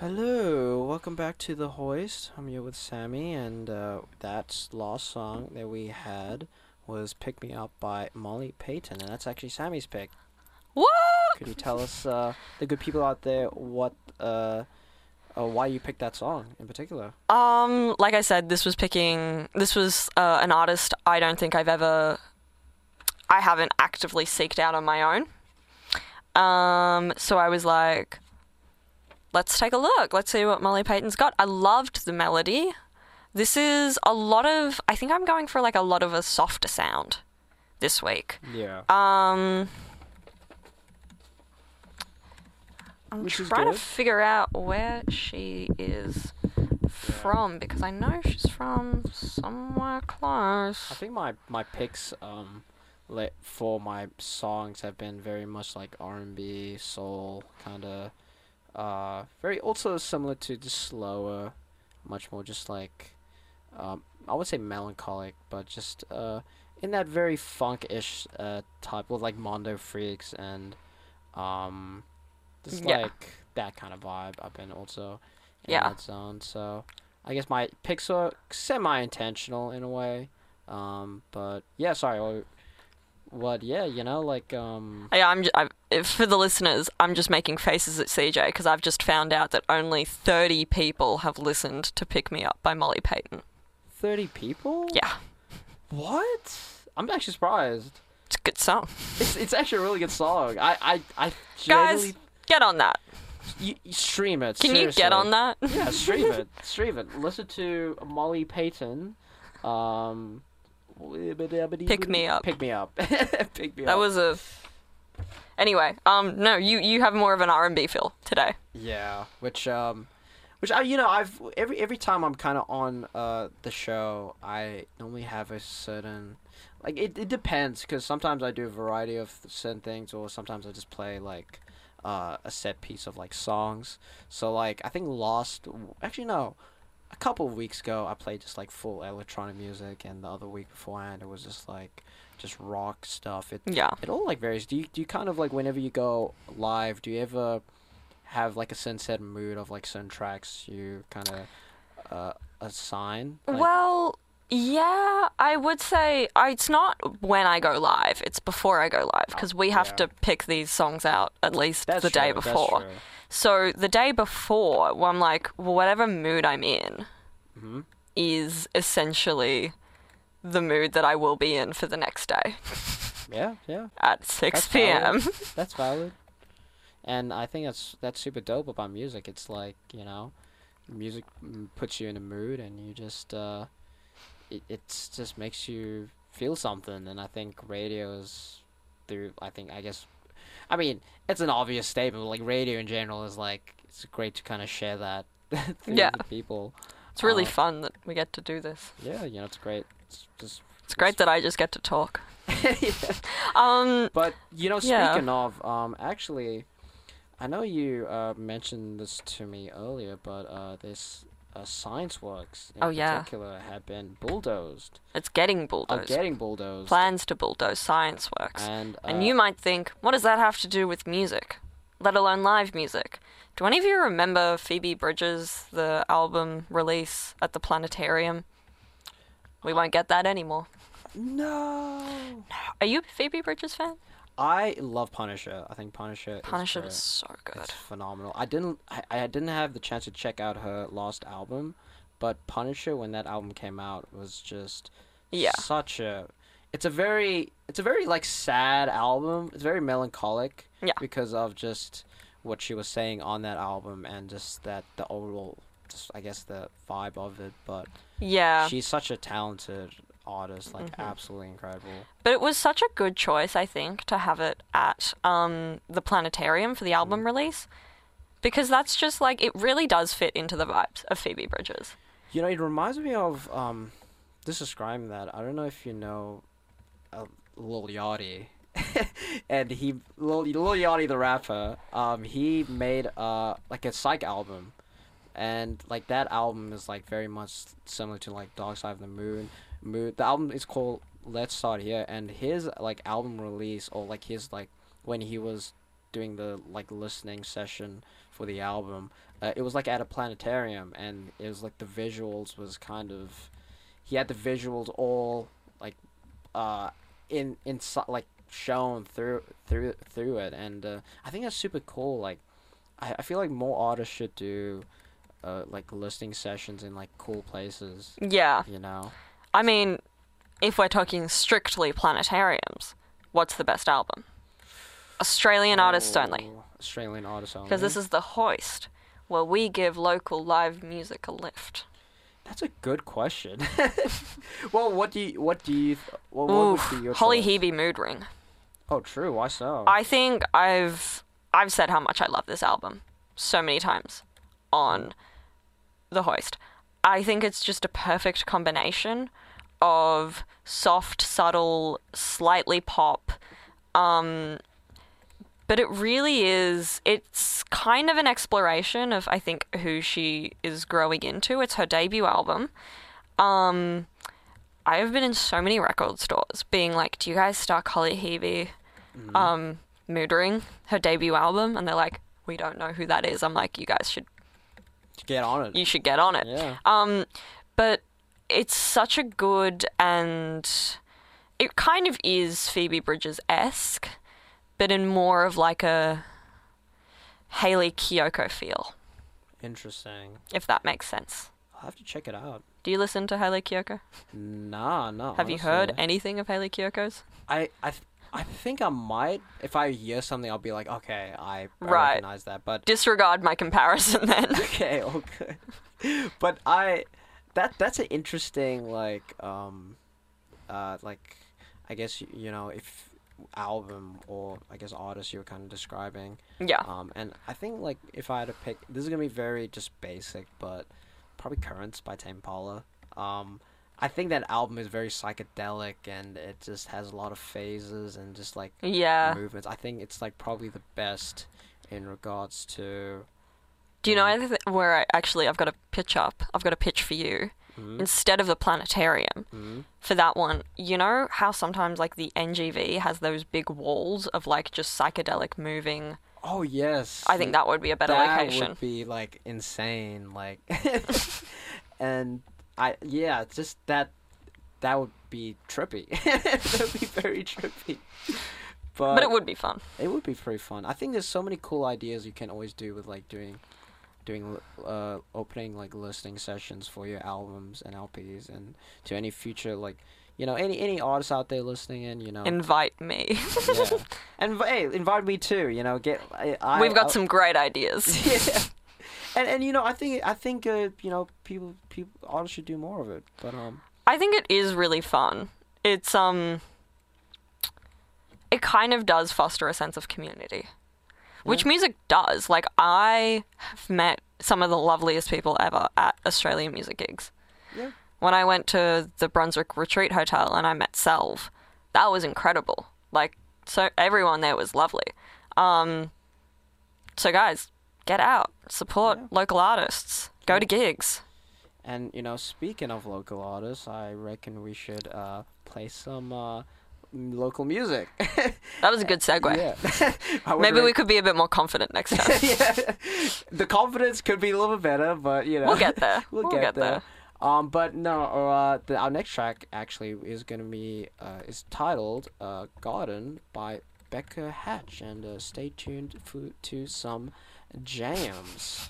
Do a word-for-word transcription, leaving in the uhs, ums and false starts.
Hello, welcome back to The Hoist. I'm here with Sammy, and uh, that last song that we had was Pick Me Up by Molly Payton, and that's actually Sammy's pick. What? Could you tell us, uh, the good people out there, what, uh, uh, why you picked that song in particular? Um, like I said, this was picking. This was uh, an artist I don't think I've ever. I haven't actively seeked out on my own. Um, so I was like, let's take a look. Let's see what Molly Payton's got. I loved the melody. This is a lot of. I think I'm going for like a lot of a softer sound this week. Yeah. Um. I'm Which is trying to good. figure out where she is from because I know she's from somewhere close. I think my, my picks, um, le- for my songs have been very much like R and B, soul, kind of, uh, very also similar to just slower, much more just like, um, I would say melancholic, but just uh, in that very funk-ish uh, type with like Mondo Freaks and um, just Yeah. like that kind of vibe. I've been also in Yeah. that zone, so I guess my picks are semi-intentional in a way. Um, but yeah, sorry. What, what? Yeah, you know, like um, Yeah, I'm. J- I, if, for the listeners, I'm just making faces at C J because I've just found out that only thirty people have listened to "Pick Me Up" by Molly Payton. thirty people. Yeah, What? I'm actually surprised. it's a good song. It's it's actually a really good song. I I I Guys, genuinely get on that. you, you stream it. Can you get seriously. on that? Yeah, stream it. Stream it. Listen to Molly Payton. Um, Pick Me Up. Pick me up. Pick me That up. was a. Anyway, um, no, you you have more of an R and B feel today. Yeah, which um, which I you know I've every every time I'm kind of on uh the show, I normally have a certain like it it depends because sometimes I do a variety of certain things, or sometimes I just play like uh a set piece of like songs. So like I think last actually no. A couple of weeks ago, I played just like full electronic music, and the other week beforehand, it was just like just rock stuff. It Yeah. it all like varies. Do you do you kind of like whenever you go live? Do you ever have like a sunset mood of like certain tracks you kind of uh, assign? Like, Well, yeah, I would say uh, it's not when I go live. It's before I go live because we have yeah. to pick these songs out at least that's the day true, that's before. true. So the day before, well, I'm like, well, whatever mood I'm in Mhm. is essentially the mood that I will be in for the next day Yeah, yeah, at six That's p.m. that's valid. And I think that's that's super dope about music. It's like you know, music mm, puts you in a mood, and you just uh, it it's just makes you feel something. And I think radio is through. I think I guess, I mean, it's an obvious statement. But like radio in general is like it's great to kind of share that through Yeah. the people. It's really Uh, fun that we get to do this. Yeah, you know, it's great. It's just It's great that I just get to talk. yeah. Um, But you know, Yeah. speaking of, um, actually, I know you uh mentioned this to me earlier, but uh, this uh, Science Works in Oh, yeah. particular had been bulldozed. it's getting Are bulldozed. getting bulldozed. Plans to bulldoze Science Works. And uh, And you might think, what does that have to do with music? Let alone live music. Do any of you remember Phoebe Bridgers, the album release at the planetarium? We won't get that anymore. no. Are you a Phoebe Bridgers fan? I love Punisher. I think Punisher. Punisher is was so good. It's phenomenal. I didn't. I, I didn't have the chance to check out her last album, but Punisher, when that album came out, was just Yeah. such a. It's a very. It's a very like sad album. It's very melancholic. Yeah. Because of just what she was saying on that album and just that the overall, just I guess the vibe of it. But Yeah. she's such a talented artist, like Mhm. absolutely incredible. But it was such a good choice, I think, to have it at um, the planetarium for the album Mm. release. Because that's just like, it really does fit into the vibes of Phoebe Bridgers. You know, it reminds me of um, just describing that. I don't know if you know, uh, Lil Yachty, and he Lil, Lil Yachty the rapper. Um, he made uh like a psych album, and like that album is like very much similar to like Dark Side of the Moon. Moon. The album is called Let's Start Here, and his like album release or like his like when he was doing the like listening session for the album, uh, it was like at a planetarium, and it was like the visuals was kind of, he had the visuals all like, uh, in in like shown through through through it, and uh, I think that's super cool. Like, I I feel like more artists should do, uh, like listening sessions in like cool places. Yeah. You know. I mean, if we're talking strictly planetariums, what's the best album? Australian artists only. Oh, Australian artists only. Because this is the Hoist, where we give local live music a lift. That's a good question. Well, what do you what do you th- what, what would be your Holly choice? Hebe Mood Ring. Oh, true. Why so? I think I've I've said how much I love this album so many times on the Hoist. I think it's just a perfect combination of soft, subtle, slightly pop, um, but it really is, it's kind of an exploration of, I think, who she is growing into. It's her debut album. Um, I have been in so many record stores being like, do you guys stock Holly Hebe Mhm. um, Mood Ring, her debut album? And they're like, we don't know who that is. I'm like, you guys should, Get on it. you should get on it. Yeah. Um, but it's such a good, and it kind of is Phoebe Bridgers-esque, but in more of like a Hayley Kiyoko feel, Interesting. if that makes sense. I'll have to check it out. Do you listen to Hayley Kiyoko? Nah, no. Have you honestly. heard anything of Hayley Kiyoko's? I I th- I think I might. If I hear something, I'll be like, okay, I, I Right. recognize that. But Disregard my comparison then. okay, okay. But I, that that's an interesting like um, uh like, I guess y- you know if album or I guess artist you were kind of describing. Yeah. Um, and I think like if I had to pick, this is gonna be very just basic, but probably Currents by Tame Impala. Um, I think that album is very psychedelic and it just has a lot of phases and just like Yeah. movements. I think it's like probably the best in regards to. Do you know Mm. anything where I actually I've got a pitch up. I've got a pitch for you. Mm-hmm. Instead of the planetarium, Mm-hmm. for that one, you know how sometimes like the N G V has those big walls of like just psychedelic moving. Oh yes. I think that would be a better that location. would be like insane, like, and I yeah, it's just that that would be trippy. That would be very trippy. But, But it would be fun. it would be pretty fun. I think there's so many cool ideas you can always do with like doing, doing uh opening like listening sessions for your albums and L Ps and to any future like you know any any artists out there listening in you know Invite me. yeah and inv- hey invite me too you know get I, I We've got I- some great ideas. yeah. And and you know, I think I think uh, you know people people artists should do more of it. But um, I think it is really fun. It's um it kind of does foster a sense of community. Which Yeah. music does. Like I have met some of the loveliest people ever at Australian music gigs. Yeah. When I went to the Brunswick Retreat Hotel and I met Selv, that was incredible. Like so everyone there was lovely. Um so guys, get out, support Yeah. local artists, go to gigs. and you know, speaking of local artists, I reckon we should uh play some uh m- local music. That was a good segue. Yeah. I would Maybe we rec- could be a bit more confident next time. yeah. The confidence could be a little bit better, but you know, We'll get there. we'll, We'll get, get there. there. Um, but no, uh, the, our next track actually is gonna be uh is titled uh Garden by Becca Hatch, and uh, stay tuned for, to some jams.